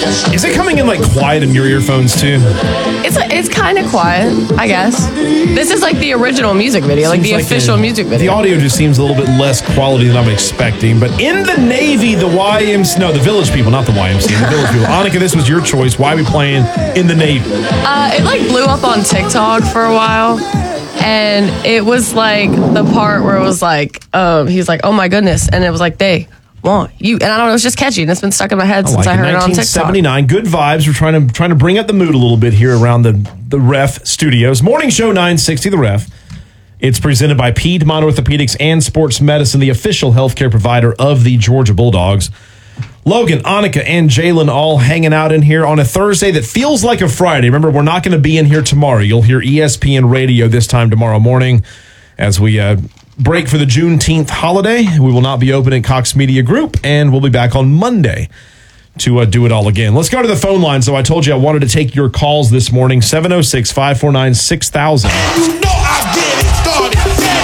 Is it coming in like quiet in your earphones too? It's kind of quiet, I guess. This is like the original music video, like the official music video. The audio just seems a little bit less quality than I'm expecting. But in the Navy, the Village People, not the YMCA, the Village People. Annika, this was your choice. Why are we playing in the Navy? It like blew up on TikTok for a while. And it was like the part where it was like, he's like, oh my goodness. And it was like, they want you. And I don't know, it's just catchy. And it's been stuck in my head since I heard it on TikTok. 1979, good vibes. We're trying to bring up the mood a little bit here around the Ref Studios. Morning Show 960, The Ref. It's presented by Piedmont Orthopedics and Sports Medicine, the official healthcare provider of the Georgia Bulldogs. Logan, Annika, and Jalen all hanging out in here on a Thursday that feels like a Friday. Remember, we're not going to be in here tomorrow. You'll hear ESPN Radio this time tomorrow morning as we break for the Juneteenth holiday. We will not be open at Cox Media Group, and we'll be back on Monday to do it all again. Let's go to the phone line. So I told you I wanted to take your calls this morning, 706-549-6000. You know I get it started.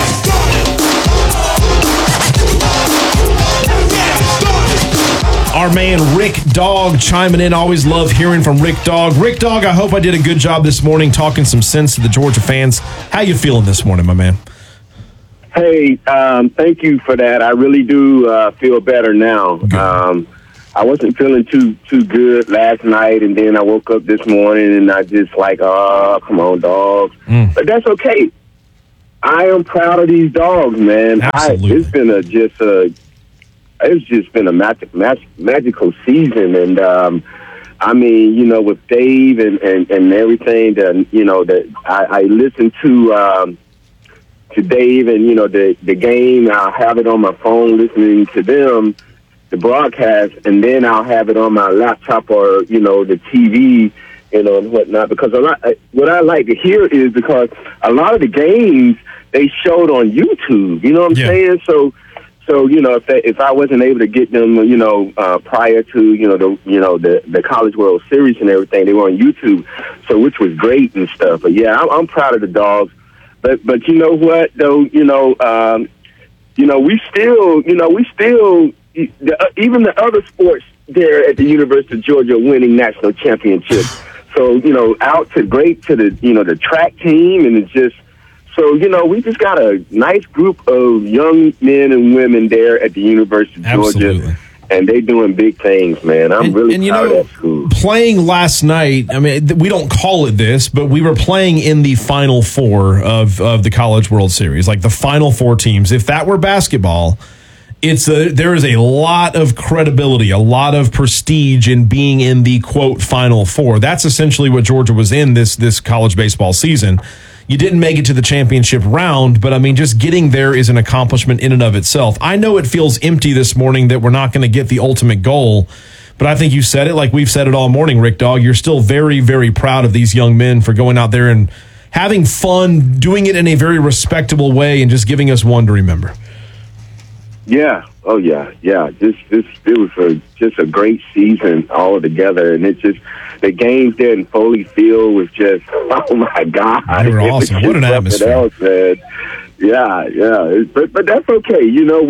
Our man Rick Dog chiming in. Always love hearing from Rick Dog. Rick Dog, I hope I did a good job this morning talking some sense to the Georgia fans. How you feeling this morning, my man? Hey, thank you for that. I really do feel better now. I wasn't feeling too good last night, and then I woke up this morning and I just like, oh, come on, dogs. But that's okay. I am proud of these dogs, man. Absolutely. It's just been a magical season, and I mean, you know, with Dave and everything that that I listened to Dave, and you know the game. I'll have it on my phone listening to them, the broadcast, and then I'll have it on my laptop or the TV, and whatnot. Because what I like to hear is because a lot of the games they showed on YouTube. You know what I'm saying? So if I wasn't able to get them, prior to the College World Series and everything, they were on YouTube, so which was great and stuff. But yeah, I'm proud of the dogs. But you know what though, we still even the other sports there at the University of Georgia are winning national championships. So out to the track team, and it's just. So, we just got a nice group of young men and women there at the University of Georgia, and they doing big things, man. I'm really proud of that school. Playing last night, I mean, we don't call it this, but we were playing in the Final Four of the College World Series, like the Final Four teams. If that were basketball, there is a lot of credibility, a lot of prestige in being in the, quote, Final Four. That's essentially what Georgia was in this college baseball season. You didn't make it to the championship round, but I mean, just getting there is an accomplishment in and of itself. I know it feels empty this morning that we're not going to get the ultimate goal, but I think you said it like we've said it all morning, Rick Dog. You're still very, very proud of these young men for going out there and having fun, doing it in a very respectable way, and just giving us one to remember. Yeah. Oh, yeah. Yeah. It was just a great season all together. And the games there in Foley Field was just, oh, my God. They were awesome. What an atmosphere. Else, man. Yeah. But that's okay.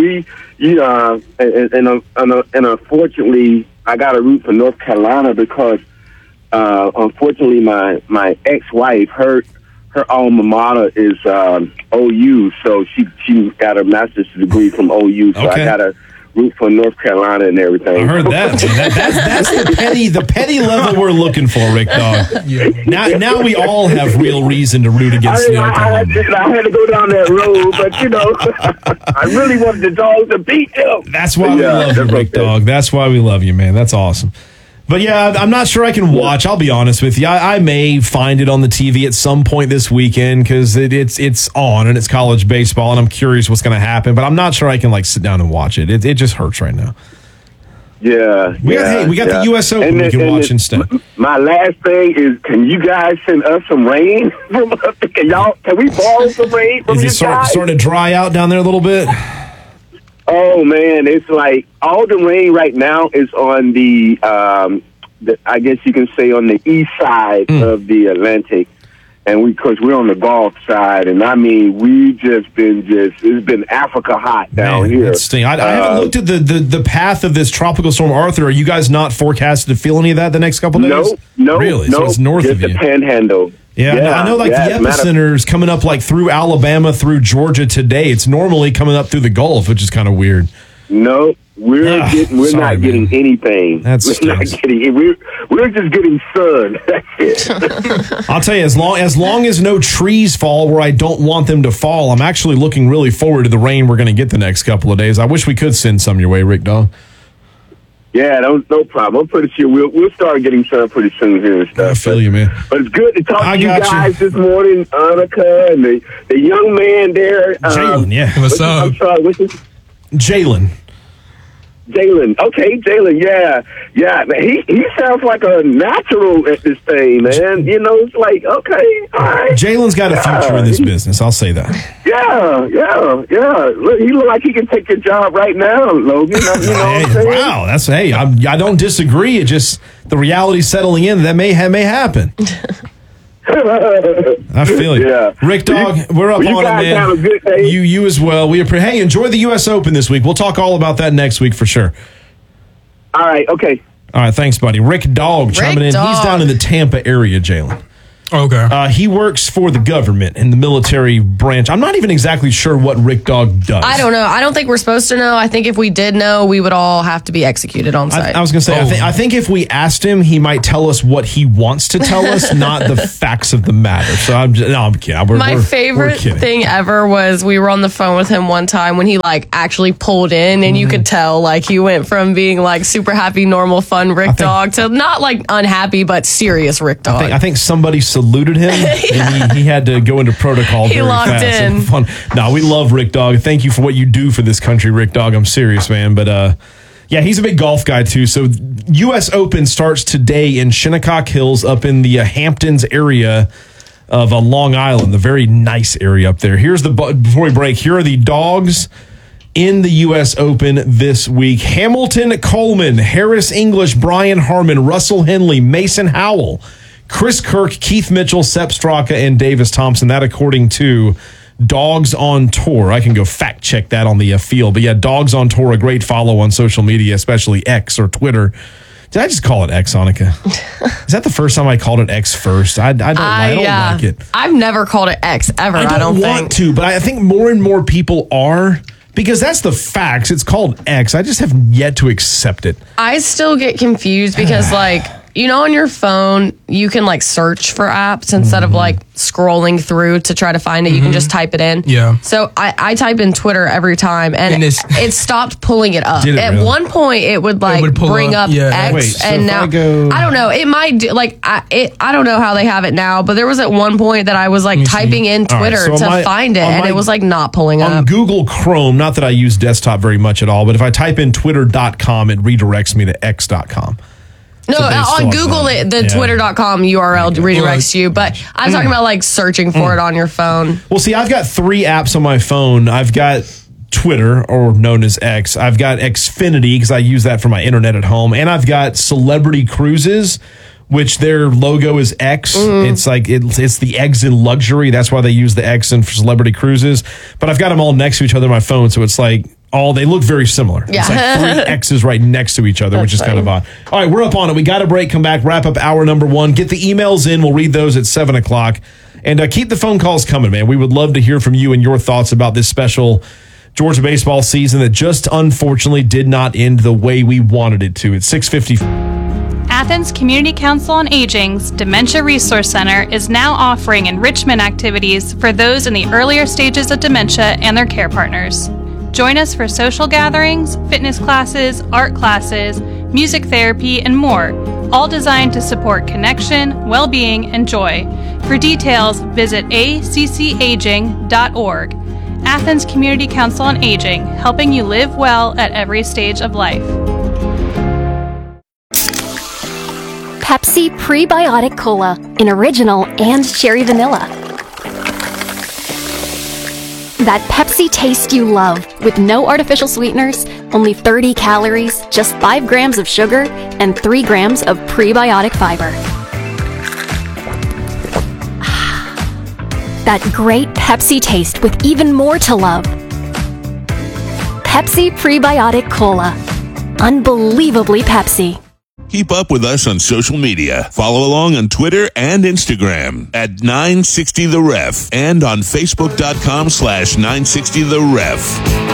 And unfortunately, I got to root for North Carolina because, unfortunately, my ex-wife, her alma mater is OU, so she got her master's degree from OU. So I got to root for North Carolina and everything. I heard that. That's the petty level we're looking for, Rick Dog. Now we all have real reason to root against the Oklahoma. I had to go down that road, but I really wanted the Dogs to beat them. That's why we love you, Rick Dog. That's why we love you, man. That's awesome. But yeah, I'm not sure I can watch. I'll be honest with you. I may find it on the TV at some point this weekend because it's on and it's college baseball, and I'm curious what's going to happen. But I'm not sure I can sit down and watch it. It just hurts right now. Yeah. We got the U.S. Open we can watch instead. My last thing is, can you guys send us some rain? Can we borrow some rain from you guys? Is it starting to dry out down there a little bit? Oh man, it's like all the rain right now is on the I guess you can say on the east side of the Atlantic, and because we're on the golf side, and I mean, it's been Africa hot down here. That's sting. I haven't looked at the path of this tropical storm Arthur. Are you guys not forecasted to feel any of that the next couple of days? No, really. No, so it's north just of you. The Panhandle. Yeah, I know. Like the epicenter is coming up like through Alabama, through Georgia today. It's normally coming up through the Gulf, which is kind of weird. No, we're not getting anything. That's we're not getting. We're just getting sun. That's it. I'll tell you, as long as no trees fall where I don't want them to fall, I'm actually looking really forward to the rain we're going to get the next couple of days. I wish we could send some your way, Rick Dog. Yeah, no problem. I'm pretty sure we'll start getting sun pretty soon here and stuff. I feel you, man. But it's good to talk to you guys you. this morning, Annika, and the young man there. Jalen, yeah. What's up? I'm sorry, what's his? Jalen. Okay, Jalen, yeah. He sounds like a natural at this thing, man. You know, it's like, okay, all right. Jalen's got a future in this business, I'll say that. Yeah. Look, he look like he can take your job right now, Logan. You know what I'm saying? Wow, I don't disagree. It just, the reality settling in, that may happen. I feel you. Yeah. Rick Dog, we're up on it, man. Have a good day. You as well. Hey, enjoy the U.S. Open this week. We'll talk all about that next week for sure. All right, okay. All right, thanks, buddy. Rick Dog chiming in. He's down in the Tampa area, Jalen. Okay. He works for the government in the military branch. I'm not even exactly sure what Rick Dog does. I don't know. I don't think we're supposed to know. I think if we did know, we would all have to be exekited on site. I was going to say, I think if we asked him, he might tell us what he wants to tell us, not the facts of the matter. So I'm kidding. My favorite thing ever was we were on the phone with him one time when he like actually pulled in, and you could tell like he went from being like super happy, normal, fun Rick Dog to not like unhappy, but serious Rick Dog. I think somebody saluted him, and he had to go into protocol very locked fast. in. No, we love Rick Dog. Thank you for what you do for this country, Rick Dog. I'm serious, man. But yeah, he's a big golf guy too. So U.S. Open starts today in Shinnecock Hills up in the Hamptons area of Long Island, the very nice area up there. Before we break, here are the dogs in the U.S. Open this week. Hamilton Coleman, Harris English, Brian Harmon, Russell Henley, Mason Howell, Chris Kirk, Keith Mitchell, Sepp Straka, and Davis Thompson. That according to Dogs on Tour. I can go fact check that on the field. But yeah, Dogs on Tour, a great follow on social media, especially X or Twitter. Did I just call it X, Annika? Is that the first time I called it X first? I don't like it. I've never called it X ever. I don't want to, but I think more and more people are. Because that's the facts. It's called X. I just have yet to accept it. I still get confused because like, you know, on your phone, you can like search for apps instead of like scrolling through to try to find it. You can just type it in. Yeah. So I type in Twitter every time, and it stopped pulling it up. At one point, it would like bring up X, Wait, so and now I don't know. It might do like I don't know how they have it now, but there was at one point that I was like typing in Twitter to find it, and it was like not pulling up on Google Chrome. Not that I use desktop very much at all, but if I type in twitter.com, it redirects me to x.com. No, on Google, the twitter.com URL redirects you, but I'm talking about like searching for it on your phone. Well, see, I've got 3 apps on my phone. I've got Twitter, or known as X. I've got Xfinity, because I use that for my internet at home. And I've got Celebrity Cruises, which their logo is X. It's like it's the eggs in luxury. That's why they use the X in for Celebrity Cruises. But I've got them all next to each other on my phone, so it's like they look very similar. Yeah. It's like 3 X's right next to each other, which is kind of odd. All right, we're up on it. We got a break. Come back, wrap up hour number 1. Get the emails in. We'll read those at 7 o'clock. And keep the phone calls coming, man. We would love to hear from you and your thoughts about this special Georgia baseball season that just unfortunately did not end the way we wanted it to. It's 6:50. Athens Community Council on Aging's Dementia Resource Center is now offering enrichment activities for those in the earlier stages of dementia and their care partners. Join us for social gatherings, fitness classes, art classes, music therapy, and more, all designed to support connection, well-being, and joy. For details, visit accaging.org. Athens Community Council on Aging, helping you live well at every stage of life. Pepsi Prebiotic Cola in original and cherry vanilla. That Pepsi taste you love, with no artificial sweeteners, only 30 calories, just 5 grams of sugar, and 3 grams of prebiotic fiber. that great Pepsi taste with even more to love. Pepsi Prebiotic Cola. Unbelievably Pepsi. Keep up with us on social media. Follow along on Twitter and Instagram at 960 The Ref and on Facebook.com/960 The Ref.